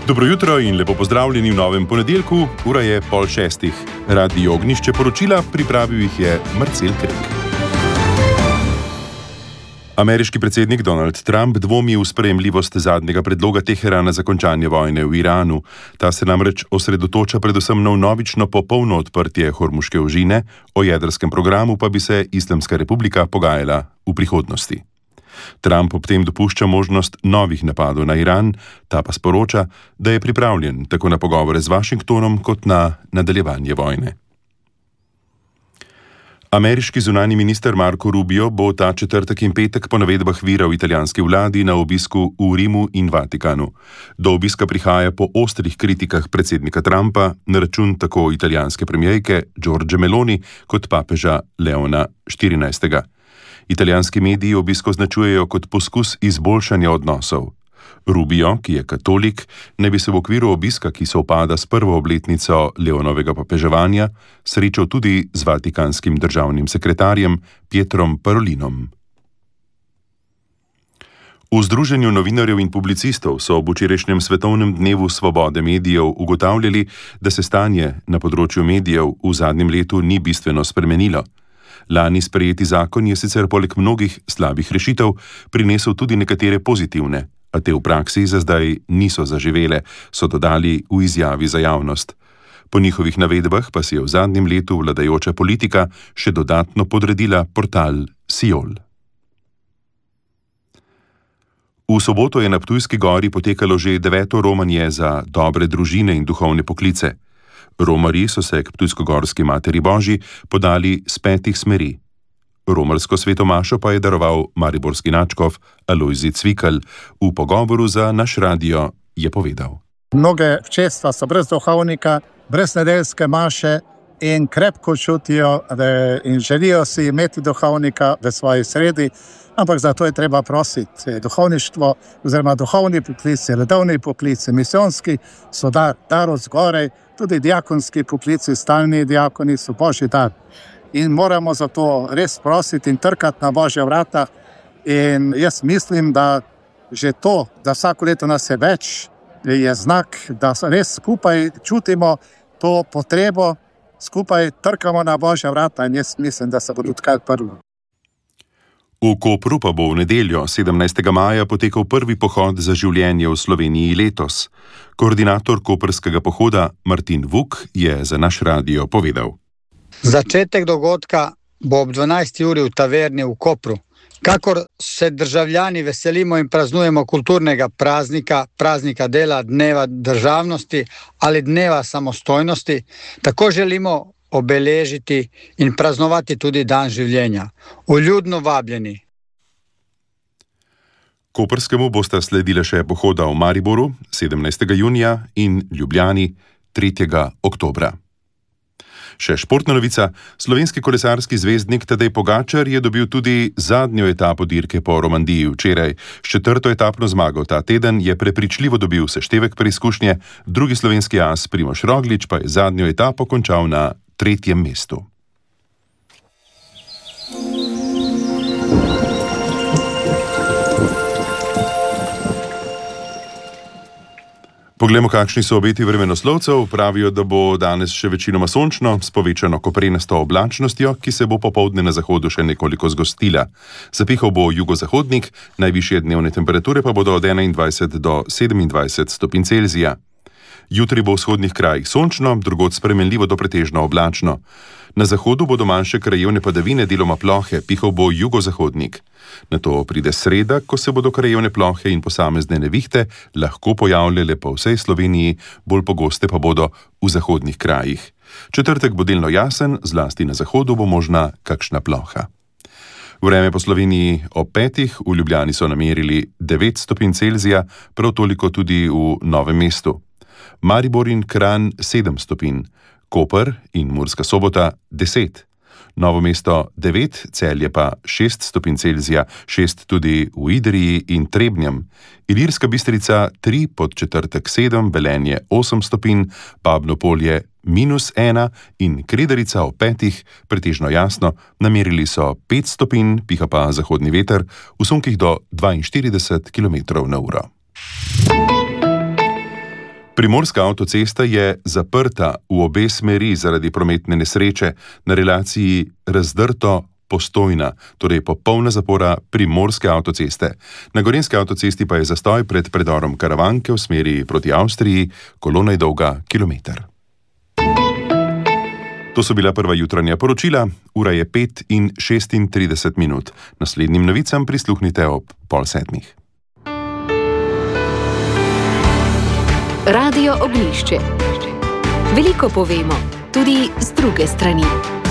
Dobro jutro in lepo pozdravljeni v novem ponedeljku, ura je 5:30. Radio Ognjišče poročila, pripravil jih je Marcel Krek. Ameriški predsednik Donald Trump dvomi v sprejemljivost zadnjega predloga Teherana za končanje vojne v Iranu. Ta se namreč osredotoča predvsem na vnovično popolno odprtje Hormuške ožine, o jedrskem programu pa bi se Islamska republika pogajala v prihodnosti. Trump ob tem dopušča možnost novih napadov na Iran, ta pa sporoča, da je pripravljen tako na pogovore z Washingtonom kot na nadaljevanje vojne. Ameriški zunanji minister Marco Rubio bo ta četrtek in petek po navedbah vira v italijanski vladi na obisku v Rimu in Vatikanu. Do obiska prihaja po ostrih kritikah predsednika Trumpa na račun tako italijanske premijerke Giorgie Meloni kot papeža Leona XIV. Italijanski mediji obisk označujejo kot poskus izboljšanja odnosov. Rubio, ki je katolik, naj bi se v okviru obiska, ki sovpada s prvo obletnico Leonovega papeževanja, srečal tudi z vatikanskim državnim sekretarjem Pietrom Parolinom. V Združenju novinarjev in publicistov so ob včerajšnjem svetovnem dnevu svobode medijev ugotavljali, da se stanje na področju medijev v zadnjem letu ni bistveno spremenilo. Lani sprejeti zakon je sicer poleg mnogih slabih rešitev prinesel tudi nekatere pozitivne, a te v praksi za zdaj niso zaživele, so dodali v izjavi za javnost. Po njihovih navedbah pa si je v zadnjem letu vladajoča politika še dodatno podredila portal Siol. V soboto je na Ptujski gori potekalo že 9. romanje za dobre družine in duhovne poklice. Romarji so se k ptujskogorski Materi Božji podali z 5 smeri. Romarsko svetomašo pa je daroval mariborski nadškof Alojzij Cvikl. V pogovoru za naš radio je povedal: Mnoge občestva so brez duhovnika, brez nedeljske maše in krepko čutijo in želijo si imeti duhovnika v svoji sredi, ampak zato je treba prositi. Duhovništvo oziroma duhovni poklici, redovni poklici, misijonski so dar od zgoraj, tudi diakonski poklici, stalni diakoni so božji dar. In moramo zato res prositi in trkati na božja vrata. In jaz mislim, da že to, da vsako leto nas je več, je znak, da res skupaj čutimo to potrebo, skupaj trkamo na božja vrata in jaz mislim, da se bo tudi kaj odprlo. V Kopru pa bo v nedeljo 17. maja potekal prvi pohod za življenje v Sloveniji letos. Koordinator koprskega pohoda Martin Vuk je za naš radio povedal: Začetek dogodka bo ob 12. uri v taverni v Kopru. Kakor se državljani veselimo in praznujemo kulturnega praznika, praznika dela, dneva državnosti ali dneva samostojnosti, tako želimo obeležiti in praznovati tudi dan življenja. Vljudno vabljeni. Koprskemu bosta sledila še pohoda v Mariboru 17. junija in Ljubljani 3. oktobra. Še športna novica. Slovenski kolesarski zvezdnik Tadej Pogačar je dobil tudi zadnjo etapo dirke po Romandiji včeraj. S 4. etapno zmago ta teden je prepričljivo dobil seštevek preizkušnje, drugi slovenski as Primož Roglič pa je zadnjo etapo končal na 3. mestu. Poglejmo, kakšni so obeti vremenoslovcev. Pravijo, da bo danes še večinoma sončno, s povečano koprenasto oblačnostjo, ki se bo popoldne na zahodu še nekoliko zgostila. Zapihal bo jugozahodnik, najvišje dnevne temperature pa bodo od 21 do 27 stopinj Celzija. Jutri bo v vzhodnih krajih sončno, drugod spremenljivo do pretežno oblačno. Na zahodu bodo manjše krajevne padavine, deloma plohe, pihal bo jugozahodnik. Nato pride sreda, ko se bodo krajevne plohe in posamezne nevihte lahko pojavljale po vsej Sloveniji, bolj pogoste pa bodo v zahodnih krajih. Četrtek bo delno jasen, zlasti na zahodu bo možna kakšna ploha. Vreme po Sloveniji ob 5. v Ljubljani so namerili 9 stopinj Celzija, prav toliko tudi v Novem mestu. Maribor in Kranj 7 stopinj, Koper in Murska Sobota 10, Novo mesto 9, Celje pa 6 stopinj Celzija, 6 tudi v Idriji in Trebnjem, Ilirska Bistrica 3, Podčetrtek 7, Velenje 8 stopinj, Babno Polje -1 in Kredarica ob 5, pretežno jasno, namerili so 5 stopinj, piha pa zahodni veter v sunkih do 42 km/h. Primorska avtocesta je zaprta v obe smeri zaradi prometne nesreče na relaciji Razdrto-Postojna, torej popolna zapora Primorske avtoceste. Na Gorenjski avtocesti pa je zastoj pred predorom Karavanke v smeri proti Avstriji, kolona je dolga kilometer. To so bila prva jutranja poročila, ura je 5:36. Naslednjim novicam prisluhnite ob 6:30. Radio Ognjišče. Veliko povemo, tudi z druge strani.